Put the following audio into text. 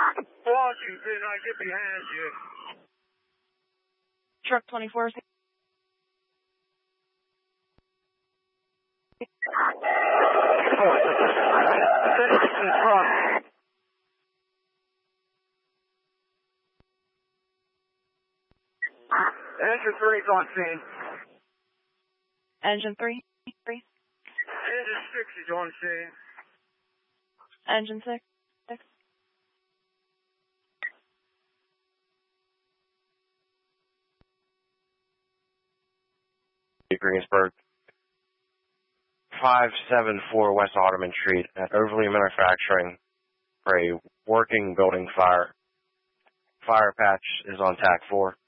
Washington, I get behind you. Truck 24. In front. Engine 3 is on scene. Engine 3. Engine 6 is on scene. Engine 6. Greensburg, 574 West Ottoman Street at Overly Manufacturing for a working building fire. Fire patch is on TAC 4.